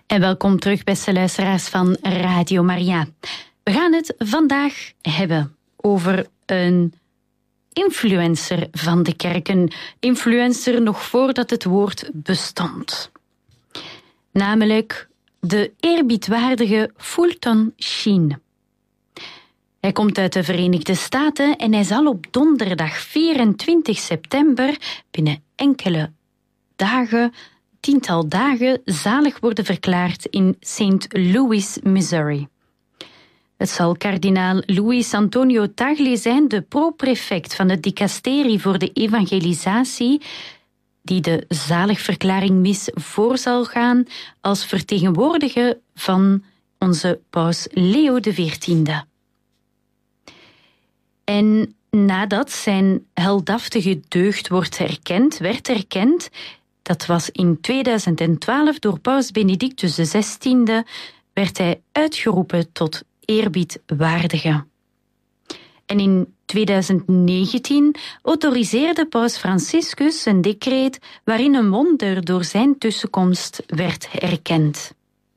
En welkom terug, beste luisteraars van Radio Maria. We gaan het vandaag hebben over een influencer van de kerk. Een influencer nog voordat het woord bestond. Namelijk de eerbiedwaardige Fulton Sheen. Hij komt uit de Verenigde Staten en hij zal op donderdag 24 september binnen enkele dagen, tiental dagen, zalig worden verklaard in St. Louis, Missouri. Het zal kardinaal Luis Antonio Tagle zijn, de pro-prefect van het dicasterie voor de evangelisatie, die de zaligverklaringmis voor zal gaan als vertegenwoordiger van onze paus Leo XIV. En nadat zijn heldhaftige deugd werd erkend, dat was in 2012 door paus Benedictus XVI, werd hij uitgeroepen tot eerbiedwaardige. En in 2019 autoriseerde paus Franciscus een decreet waarin een wonder door zijn tussenkomst werd erkend.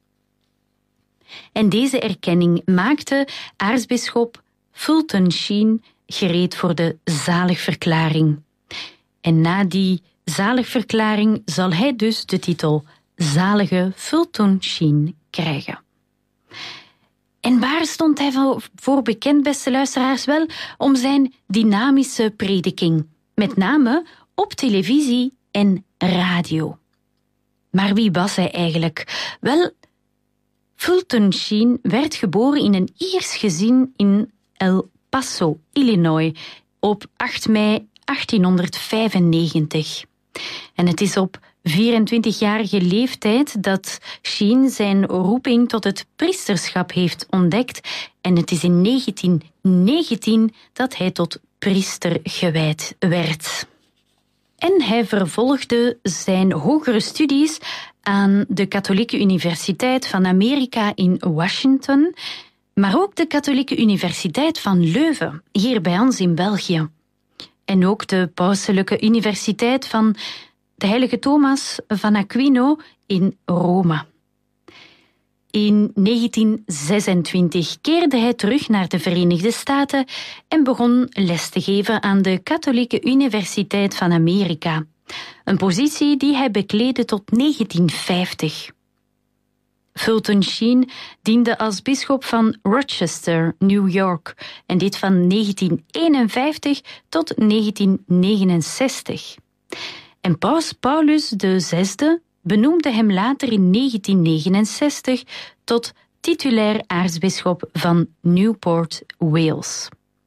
En deze erkenning maakte aartsbisschop Fulton Sheen gereed voor de zaligverklaring. En na die zaligverklaring zal hij dus de titel Zalige Fulton Sheen krijgen. En waar stond hij voor bekend, beste luisteraars? Wel, om zijn dynamische prediking. Met name op televisie en radio. Maar wie was hij eigenlijk? Wel, Fulton Sheen werd geboren in een Iers gezin in El Paso, Illinois, op 8 mei 1895. En het is op 24-jarige leeftijd dat Sheen zijn roeping tot het priesterschap heeft ontdekt. En het is in 1919 dat hij tot priester gewijd werd. En hij vervolgde zijn hogere studies aan de Katholieke Universiteit van Amerika in Washington, maar ook de Katholieke Universiteit van Leuven, hier bij ons in België. En ook de Pauselijke Universiteit van de Heilige Thomas van Aquino in Rome. In 1926 keerde hij terug naar de Verenigde Staten en begon les te geven aan de Katholieke Universiteit van Amerika. Een positie die hij bekleedde tot 1950. Fulton Sheen diende als bisschop van Rochester, New York, en dit van 1951 tot 1969. En paus Paulus VI benoemde hem later in 1969 tot titulair aartsbisschop van Newport, Wales.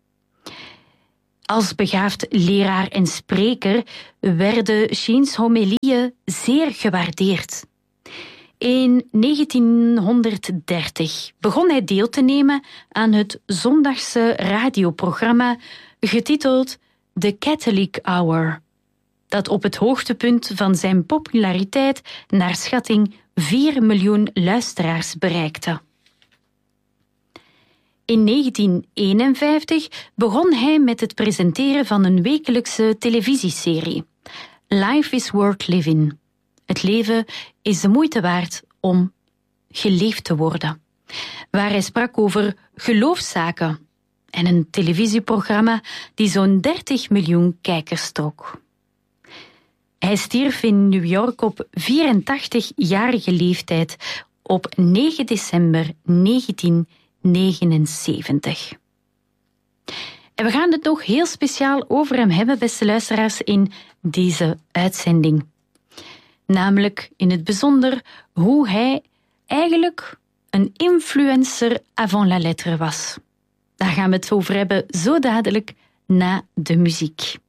Als begaafd leraar en spreker werden Sheens homilieën zeer gewaardeerd. In 1930 begon hij deel te nemen aan het zondagse radioprogramma getiteld The Catholic Hour, dat op het hoogtepunt van zijn populariteit naar schatting 4 miljoen luisteraars bereikte. In 1951 begon hij met het presenteren van een wekelijkse televisieserie, Life is Worth Living. Het leven is de moeite waard om geleefd te worden, waar hij sprak over geloofszaken en een televisieprogramma die zo'n 30 miljoen kijkers trok. Hij stierf in New York op 84-jarige leeftijd op 9 december 1979. En we gaan het nog heel speciaal over hem hebben, beste luisteraars, in deze uitzending. Namelijk in het bijzonder hoe hij eigenlijk een influencer avant la lettre was. Daar gaan we het over hebben zo dadelijk na de muziek.